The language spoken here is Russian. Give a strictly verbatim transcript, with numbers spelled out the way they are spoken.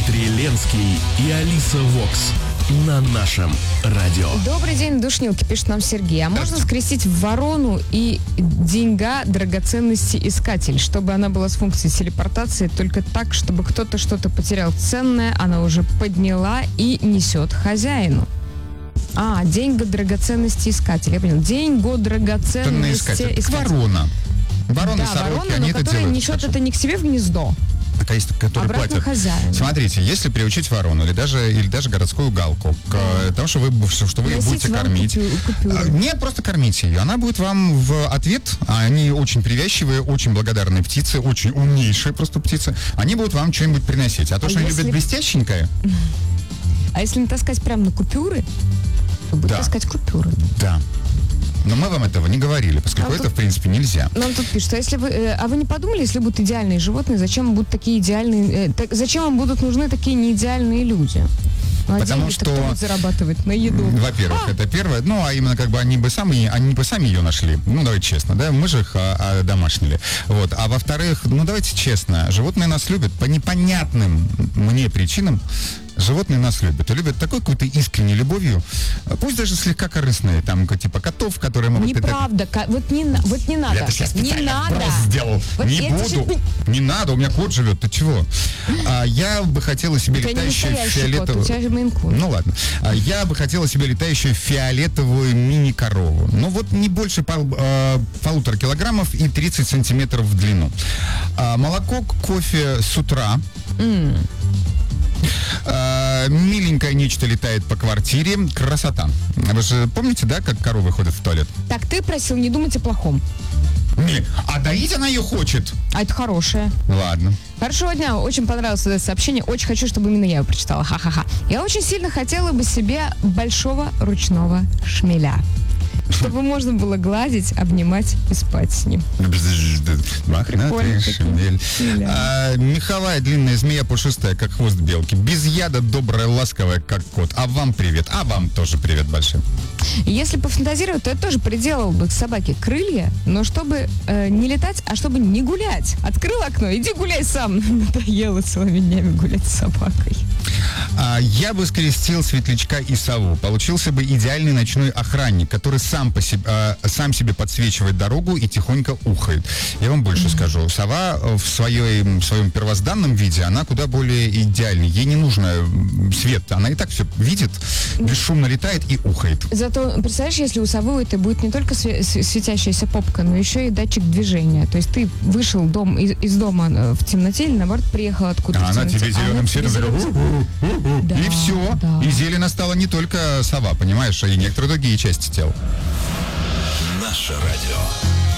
Дмитрий Ленский и Алиса Вокс на нашем радио. Добрый день, душнилки, пишет нам Сергей. А можно скрестить ворону и деньга драгоценности искатель, чтобы она была с функцией телепортации, только так, чтобы кто-то что-то потерял ценное, она уже подняла и несет хозяину. А, деньга драгоценности искатель. Я понял. Деньго драгоценности искатель. Ворона. Вороны, да, сороки, ворона, они но это которая делают. несет хорошо. это не к себе в гнездо, Которые обратно платят. хозяину. Смотрите, если приучить ворону или даже, или даже городскую галку к э, тому, что вы, что, что вы ее Носить будете вам кормить. купю- купюры. А, Не просто кормите ее, она будет вам в ответ, а они очень привязчивые, очень благодарные птицы, очень умнейшие просто птицы, они будут вам что-нибудь приносить. А то, А что они если- любят блестященькое, А если натаскать прямо на купюры, то будет Да. таскать купюры. да. Но мы вам этого не говорили, поскольку А это, тут- в принципе, нельзя. Нам тут пишут, а если вы, э, а вы не подумали, если будут идеальные животные, зачем будут такие идеальные, э, так- зачем вам будут нужны такие неидеальные люди? Ну, а Потому деньги-то что- кто будет зарабатывать на еду? Во-первых, это первое. Ну, а именно как бы они бы сами, они бы сами ее нашли. Ну, давайте честно, да, мы же их а, домашнили. Вот. А во-вторых, ну, давайте честно, животные нас любят по непонятным мне причинам. Животные нас любят. И любят такой какой-то искренней любовью, пусть даже слегка корыстные, там, ка- типа котов, которые могут... Неправда, ка- вот не, на- вот не надо, Я это сейчас не специально надо. просто сделал. Вот не я буду. сейчас- Не надо, у меня кот живет. Ты чего? А, я бы хотела себе У тебя не летающую настоящий кот, у фиолетовую... тебя же мейн-кун. Ну ладно. А, я бы хотела себе летающую фиолетовую мини-корову. Ну вот не больше пол- э, полутора килограммов и тридцать сантиметров в длину. А, молоко, кофе с утра. А, миленькое нечто летает по квартире. Красота. Вы же помните, да, как коровы ходят в туалет? Так, ты просил не думать о плохом. Не, а доить она ее хочет. А это хорошее. Ладно. Хорошего дня, очень понравилось это сообщение, очень хочу, чтобы именно я его прочитала, ха-ха-ха. Я очень сильно хотела бы себе большого ручного шмеля, чтобы можно было гладить, обнимать и спать с ним. Мохнатый шмель. Шмеля. А, меховая длинная змея пушистая, как хвост белки. Без яда, добрая, ласковая, как кот. А вам привет. А вам тоже привет большой. И если пофантазировать, то я тоже приделал бы к собаке крылья, но чтобы э, не летать, а чтобы не гулять. Открыл окно, иди гуляй сам. Надоело целыми днями гулять с собакой. А, я бы скрестил светлячка и сову. Получился бы идеальный ночной охранник, который сам, по себе, а, сам себе подсвечивает дорогу и тихонько ухает. Я вам больше mm-hmm. скажу. Сова в, своей, в своем первозданном виде, она куда более идеальна. Ей не нужно свет. Она и так все видит, бесшумно летает и ухает. Зато, представляешь, если у совы у этой будет не только све- с- светящаяся попка, но еще и датчик движения. То есть ты вышел дом, из, из дома э, в темноте или, наоборот, приехал откуда-то А в она темноте. тебе А она зеленым тебе светом зеленым светом. Да, и все. да. И зелено стала не только сова, понимаешь, а и некоторые другие части тела. Наше радио.